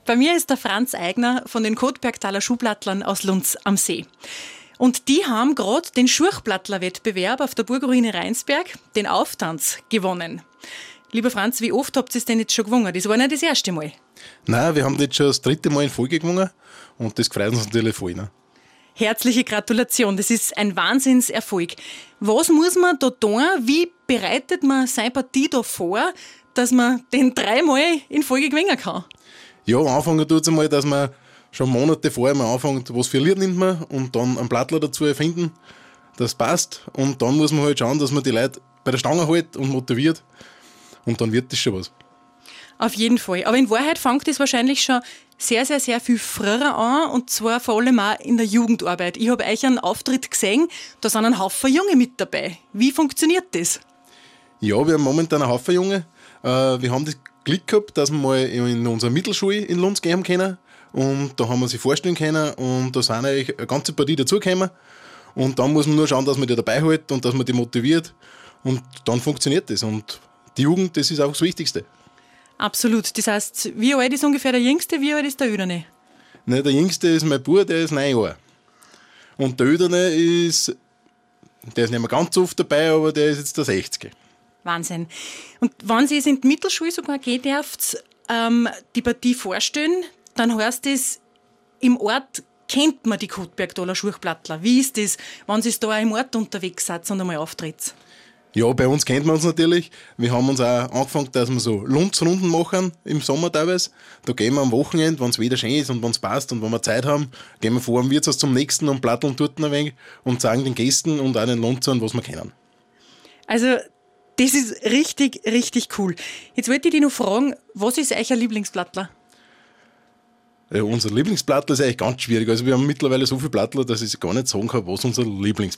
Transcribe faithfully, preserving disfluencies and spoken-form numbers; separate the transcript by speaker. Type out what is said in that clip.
Speaker 1: Bei mir ist der Franz Eigner von den Kotbergtaler Schuhplattlern aus Lunz am See. Und die haben gerade den Schurchplattler-Wettbewerb auf der Burgruine Rheinsberg, den Auftanz, gewonnen. Lieber Franz, wie oft habt ihr es denn jetzt schon gewonnen? Das war nicht das erste Mal.
Speaker 2: Nein, wir haben jetzt schon das dritte Mal in Folge gewonnen und das freut uns natürlich voll. Ne?
Speaker 1: Herzliche Gratulation, das ist ein Wahnsinnserfolg. Was muss man da tun? Wie bereitet man seine Partie da vor, dass man den dreimal in Folge gewinnen kann?
Speaker 2: Ja, anfangen tut es einmal, dass man schon Monate vorher mal anfängt, was für ein Lied nimmt man und dann einen Plattler dazu erfinden, das passt. Und dann muss man halt schauen, dass man die Leute bei der Stange hält und motiviert und dann wird das schon was.
Speaker 1: Auf jeden Fall. Aber in Wahrheit fängt das wahrscheinlich schon sehr, sehr, sehr viel früher an und zwar vor allem auch in der Jugendarbeit. Ich habe euch einen Auftritt gesehen, da sind ein Haufen Junge mit dabei. Wie funktioniert das?
Speaker 2: Ja, wir haben momentan einen Haufen Junge. Wir haben das Glück gehabt, dass wir mal in unserer Mittelschule in Lunz gehen können und da haben wir sie vorstellen können und da sind eigentlich eine ganze Partie dazugekommen und dann muss man nur schauen, dass man die dabei hält und dass man die motiviert und dann funktioniert das und die Jugend, das ist auch das Wichtigste.
Speaker 1: Absolut. Das heißt, wie alt ist ungefähr der Jüngste, wie alt ist der Öderne?
Speaker 2: Nein, der Jüngste ist mein Bruder, der ist neun Jahre. Und der Öderne ist, der ist nicht mehr ganz so oft dabei, aber der ist jetzt der sechzig.
Speaker 1: Wahnsinn. Und wenn Sie es in die Mittelschule sogar gehen dürft, ähm, die Partie vorstellen, dann heißt es, im Ort kennt man die Kotbergtaler Schurchplattler. Wie ist das, wenn Sie da auch im Ort unterwegs seid und einmal auftritt?
Speaker 2: Ja, bei uns kennt man uns natürlich. Wir haben uns auch angefangen, dass wir so Lunzrunden machen, im Sommer teilweise. Da gehen wir am Wochenende, wenn es wieder schön ist und wenn es passt und wenn wir Zeit haben, gehen wir vor dem Wirtshaus zum nächsten und platteln dort ein wenig und sagen den Gästen und auch den Lunzern, was wir kennen.
Speaker 1: Also, das ist richtig, richtig cool. Jetzt wollte ich dich noch fragen, was ist euer Lieblingsplattler?
Speaker 2: Ja, unser Lieblingsplattler ist eigentlich ganz schwierig. Also wir haben mittlerweile so viele Plattler, dass ich gar nicht sagen kann, was unser Lieblingsplattler ist.